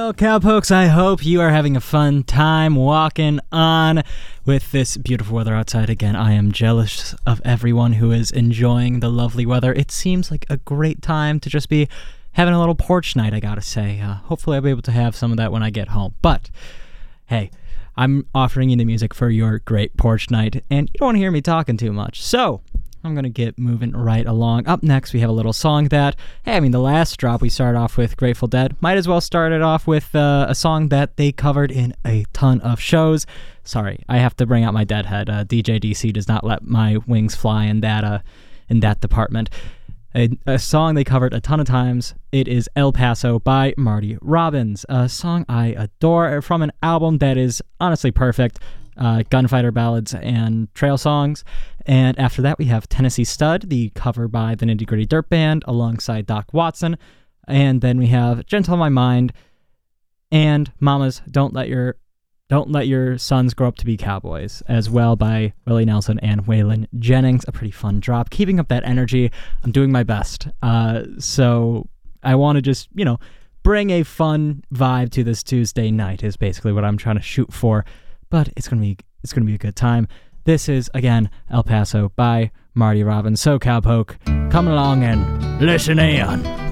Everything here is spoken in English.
Well, cowpokes, I hope you are having a fun time walking on with this beautiful weather outside. Again, I am jealous of everyone who is enjoying the lovely weather. It seems like a great time to just be having a little porch night, I gotta say. Hopefully I'll be able to have some of that when I get home. But, hey, I'm offering you the music for your great porch night, and you don't want to hear me talking too much. So, I'm going to get moving right along. Up next, we have a little song that, the last drop we started off with Grateful Dead. Might as well start it off with a song that they covered in a ton of shows. Sorry, I have to bring out my deadhead. DJ DC does not let my wings fly in that department. A song they covered a ton of times. It is El Paso by Marty Robbins, a song I adore from an album that is honestly perfect. Gunfighter Ballads and Trail Songs. And after that, we have Tennessee Stud, the cover by the Nitty Gritty Dirt Band alongside Doc Watson. And then we have Gentle on My Mind and Mamas Don't Let Your Sons Grow Up to Be Cowboys, as well by Willie Nelson and Waylon Jennings. A pretty fun drop. Keeping up that energy. I'm doing my best. So I want to just, bring a fun vibe to this Tuesday night is basically what I'm trying to shoot for. But it's gonna be a good time. This is, again, El Paso by Marty Robbins. So, cowpoke, come along and listen in.